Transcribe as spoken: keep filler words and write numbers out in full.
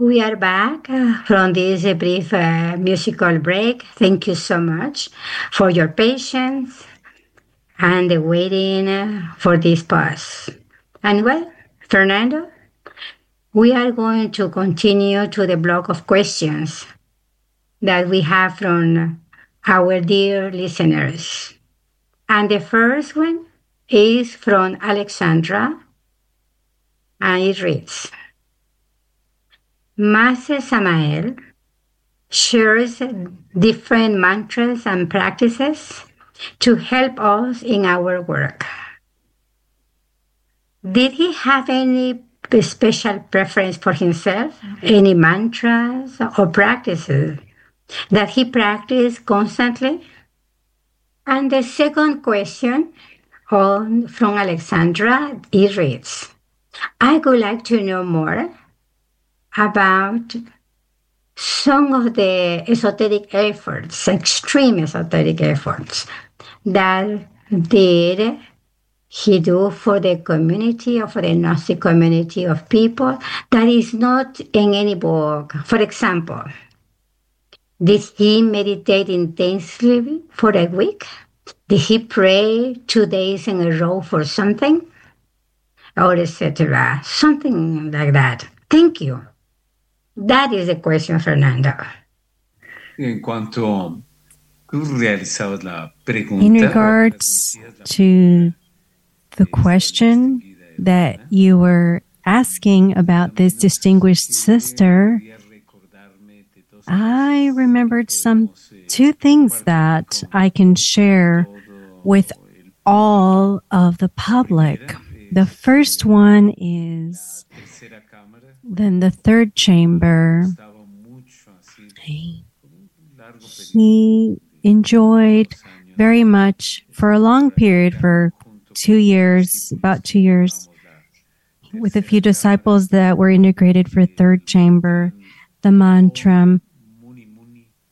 We are back uh, from this uh, brief uh, musical break. Thank you so much for your patience and the waiting uh, for this pause. And well, Fernando, we are going to continue to the block of questions that we have from our dear listeners. And the first one is from Alexandra, and it reads, Master Samael shares different mantras and practices to help us in our work. Did he have any special preference for himself? Any mantras or practices that he practiced constantly? And the second question on, from Alexandra, it reads, I would like to know more about some of the esoteric efforts, extreme esoteric efforts, that did he do for the community or for the Gnostic community of people that is not in any book. For example, did he meditate intensely for a week? Did he pray two days in a row for something? Or et cetera. Something like that. Thank you. That is the question, Fernando. En cuanto tú realizabas la pregunta, in regards to the question that you were asking about this distinguished sister, I remembered some two things that I can share with all of the public. The first one is then the third chamber. He enjoyed very much for a long period, for two years, about two years, with a few disciples that were integrated for third chamber, the mantra